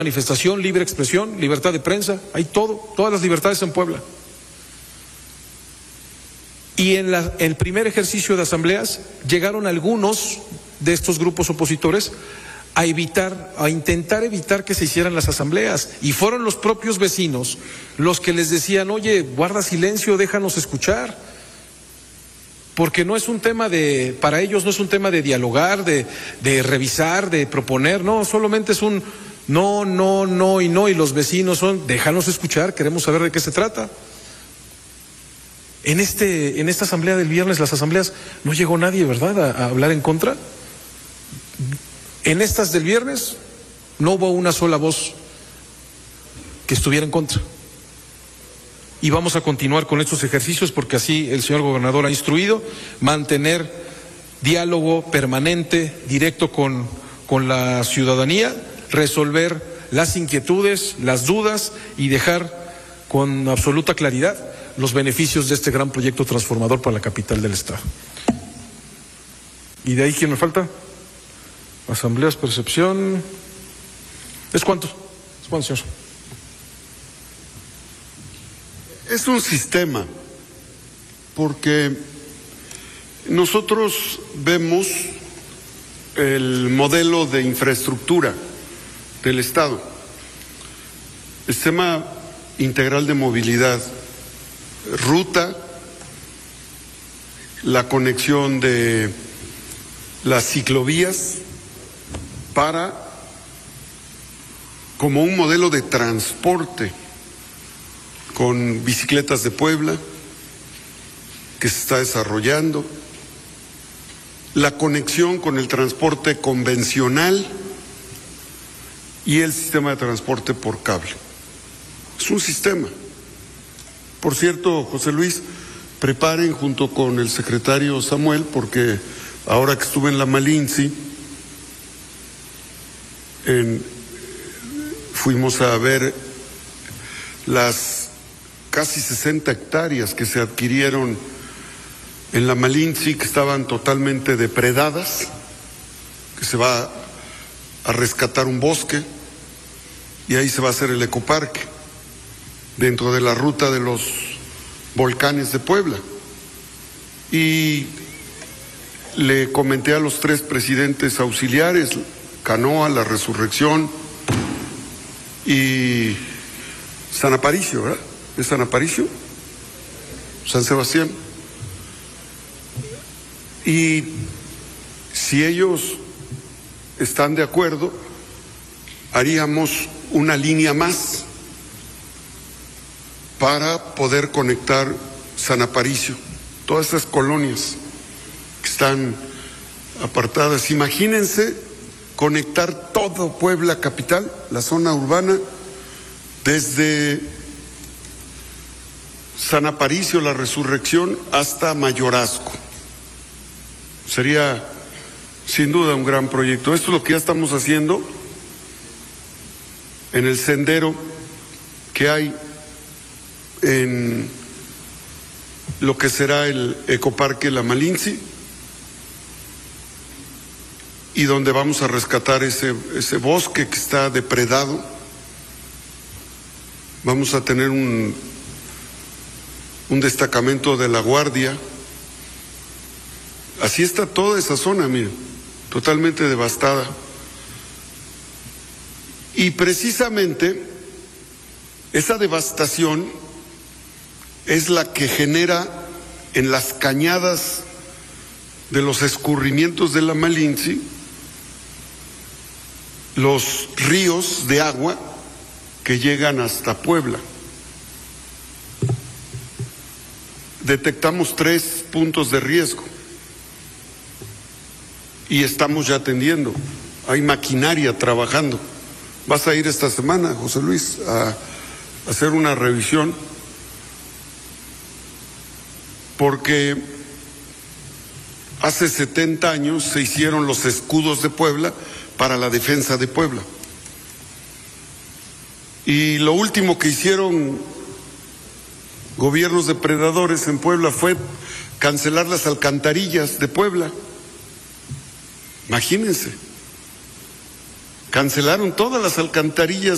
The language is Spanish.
manifestación, libre expresión, libertad de prensa, hay todas las libertades en Puebla. Y en el primer ejercicio de asambleas llegaron algunos de estos grupos opositores a intentar evitar que se hicieran las asambleas, y fueron los propios vecinos los que les decían: oye, guarda silencio, déjanos escuchar, porque no es un tema para ellos no es un tema de dialogar, de revisar, de proponer, no, solamente es un no, y los vecinos déjanos escuchar, queremos saber de qué se trata. En esta asamblea del viernes, las asambleas, no llegó nadie, ¿verdad?, a hablar en contra. En estas del viernes no hubo una sola voz que estuviera en contra. Y vamos a continuar con estos ejercicios porque así el señor gobernador ha instruido mantener diálogo permanente, directo con la ciudadanía, resolver las inquietudes, las dudas y dejar con absoluta claridad los beneficios de este gran proyecto transformador para la capital del estado. ¿Y de ahí quién me falta? Asambleas, percepción. ¿Es cuánto? ¿Es cuánto, señor? Es un sistema, porque nosotros vemos el modelo de infraestructura del Estado, el sistema integral de movilidad, ruta, la conexión de las ciclovías como un modelo de transporte, con bicicletas de Puebla, que se está desarrollando, la conexión con el transporte convencional y el sistema de transporte por cable. Es un sistema. Por cierto, José Luis, preparen junto con el secretario Samuel, porque ahora que estuve en la Malinci, fuimos a ver las casi 60 hectáreas que se adquirieron en la Malinci, que estaban totalmente depredadas, que se va a rescatar un bosque y ahí se va a hacer el ecoparque dentro de la ruta de los volcanes de Puebla. Y le comenté a los 3 presidentes auxiliares, Canoa, La Resurrección y San Aparicio, ¿verdad? ¿Es San Aparicio? San Sebastián. Y si ellos están de acuerdo, haríamos una línea más para poder conectar San Aparicio, todas esas colonias que están apartadas. Imagínense conectar todo Puebla capital, la zona urbana, desde San Aparicio, La Resurrección, hasta Mayorazgo. Sería sin duda un gran proyecto. Esto es lo que ya estamos haciendo en el sendero que hay en lo que será el ecoparque La Malinci, y donde vamos a rescatar ese bosque que está depredado. Vamos a tener un destacamento de la Guardia. Así está toda esa zona, miren, totalmente devastada. Y precisamente esa devastación es la que genera en las cañadas de los escurrimientos de la Malinci los ríos de agua que llegan hasta Puebla. Detectamos 3 puntos de riesgo y estamos ya atendiendo. Hay maquinaria trabajando. Vas a ir esta semana, José Luis, a hacer una revisión, porque hace 70 años se hicieron los escudos de Puebla para la defensa de Puebla. Y lo último que hicieron gobiernos depredadores en Puebla fue cancelar las alcantarillas de Puebla. Imagínense, cancelaron todas las alcantarillas